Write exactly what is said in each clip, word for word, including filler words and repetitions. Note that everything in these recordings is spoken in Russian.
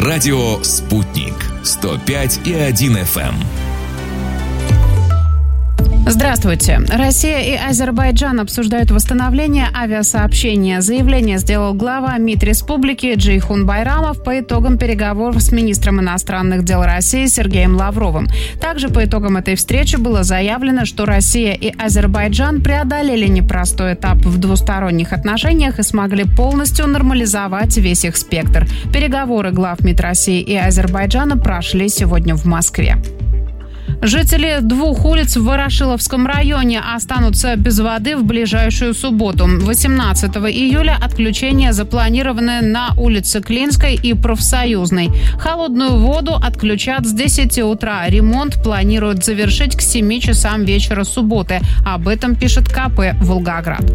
Радио «Спутник». сто пять и один эф эм. Здравствуйте. Россия и Азербайджан обсуждают восстановление авиасообщения. Заявление сделал глава МИД республики Джейхун Байрамов по итогам переговоров с министром иностранных дел России Сергеем Лавровым. Также по итогам этой встречи было заявлено, что Россия и Азербайджан преодолели непростой этап в двусторонних отношениях и смогли полностью нормализовать весь их спектр. Переговоры глав МИД России и Азербайджана прошли сегодня в Москве. Жители двух улиц в Ворошиловском районе останутся без воды в ближайшую субботу. восемнадцатого июля отключение запланировано на улице Клинской и Профсоюзной. Холодную воду отключат с десяти утра. Ремонт планируют завершить к семи часам вечера субботы. Об этом пишет ка пэ «Волгоград».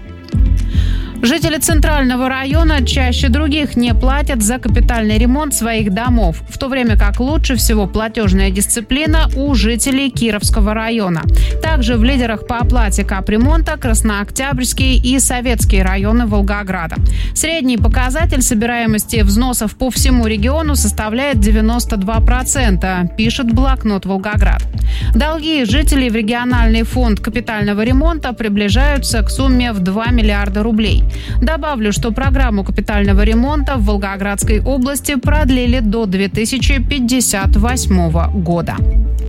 Жители Центрального района чаще других не платят за капитальный ремонт своих домов, в то время как лучше всего платежная дисциплина у жителей Кировского района. Также в лидерах по оплате капремонта Краснооктябрьские и Советские районы Волгограда. Средний показатель собираемости взносов по всему региону составляет девяносто два процента, пишет блокнот «Волгоград». Долги жителей в региональный фонд капитального ремонта приближаются к сумме в два миллиарда рублей. Добавлю, что программу капитального ремонта в Волгоградской области продлили до две тысячи пятьдесят восьмого года.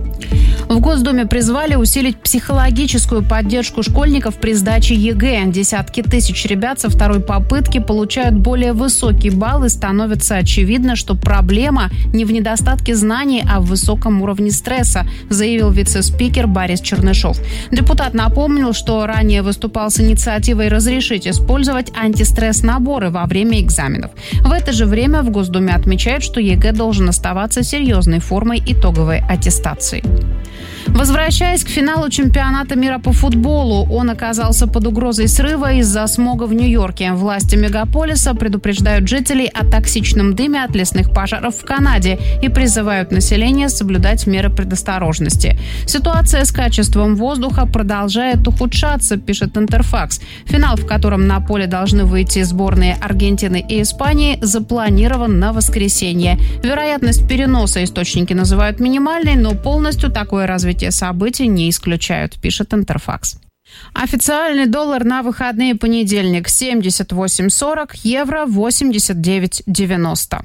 В Госдуме призвали усилить психологическую поддержку школьников при сдаче е гэ. Десятки тысяч ребят со второй попытки получают более высокий балл, и становится очевидно, что проблема не в недостатке знаний, а в высоком уровне стресса, заявил вице-спикер Борис Чернышов. Депутат напомнил, что ранее выступал с инициативой разрешить использовать антистресс-наборы во время экзаменов. В это же время в Госдуме отмечают, что е гэ должен оставаться серьезной формой итоговой аттестации. Возвращаясь к финалу чемпионата мира по футболу, он оказался под угрозой срыва из-за смога в Нью-Йорке. Власти мегаполиса предупреждают жителей о токсичном дыме от лесных пожаров в Канаде и призывают население соблюдать меры предосторожности. Ситуация с качеством воздуха продолжает ухудшаться, пишет Интерфакс. Финал, в котором на поле должны выйти сборные Аргентины и Испании, запланирован на воскресенье. Вероятность переноса источники называют минимальной, но полностью такое развитие событий не исключают, пишет Интерфакс. Официальный доллар на выходные понедельник семьдесят восемь сорок, евро восемьдесят девять девяносто.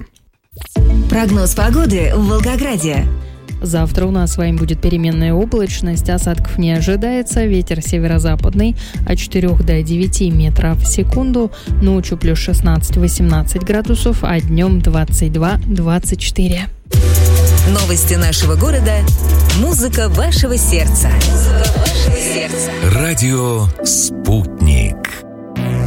Прогноз погоды в Волгограде. Завтра у нас с вами будет переменная облачность, осадков не ожидается, ветер северо-западный от четырёх до девяти метров в секунду, ночью плюс шестнадцать-восемнадцать градусов, а днем двадцать два двадцать четыре. Новости нашего города. Музыка вашего сердца. Музыка вашего сердца. Радио «Спутник».